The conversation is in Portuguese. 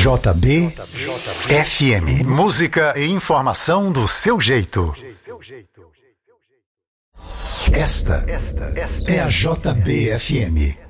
JB FM. Música e informação do seu jeito. Esta é a JB FM.